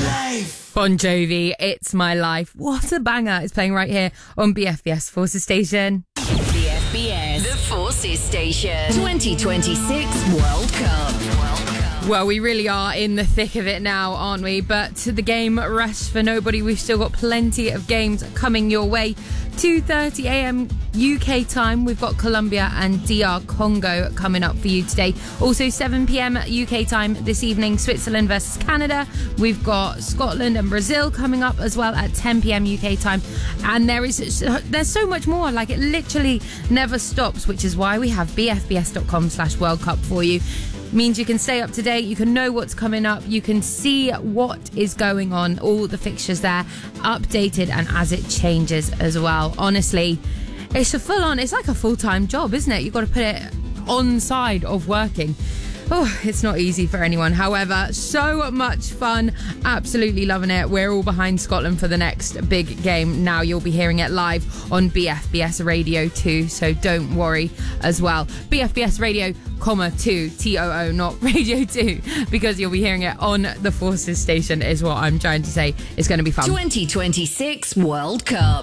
life. Bon Jovi, It's My Life. What a banger. It's playing right here on BFBS Forces Station. BFBS, the Forces Station. 2026 World Cup. Well, we really are in the thick of it now, aren't we? But the game rests for nobody. We've still got plenty of games coming your way. 2:30 a.m. UK time. We've got Colombia and DR Congo coming up for you today. Also 7 p.m. UK time this evening, Switzerland versus Canada. We've got Scotland and Brazil coming up as well at 10 p.m. UK time. And there's so much more. Like, it literally never stops, which is why we have bfbs.com/World Cup for you. Means you can stay up to date, you can know what's coming up, you can see what is going on, all the fixtures there, updated and as it changes as well. Honestly, it's it's like a full-time job, isn't it? You've got to put it on side of working. Oh, it's not easy for anyone. However, so much fun. Absolutely loving it. We're all behind Scotland for the next big game. Now you'll be hearing it live on BFBS Radio 2, so don't worry as well. BFBS Radio, 2, TOO, not Radio 2, because you'll be hearing it on the Forces Station is what I'm trying to say. It's going to be fun. 2026 World Cup.